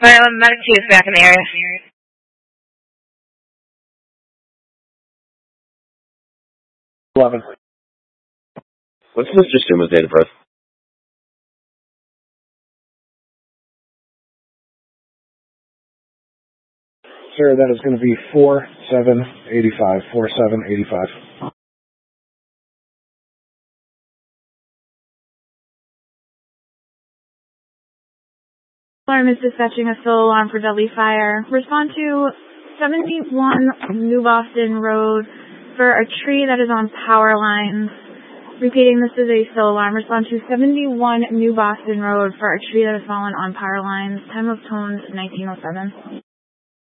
Medic 2 is back in the area. 11. What's Mr. Suma's date of birth? Sir, that is going to be 4785. 4785. Alarm is dispatching a solo alarm for deadly fire. Respond to 71 New Boston Road for a tree that is on power lines. Repeating, this is a solo alarm. Respond to 71 New Boston Road for a tree that has fallen on power lines. Time of tones 1907.